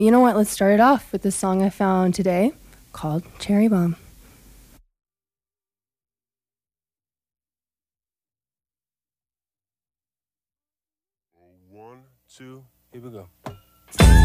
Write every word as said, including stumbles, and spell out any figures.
You know what? Let's start it off with the song I found today called Cherry Bomb. One, two, here we go.